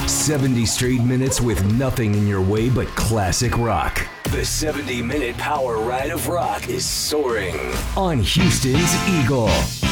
70 straight minutes with nothing in your way but classic rock. The 70-minute power ride of rock is soaring on Houston's Eagle.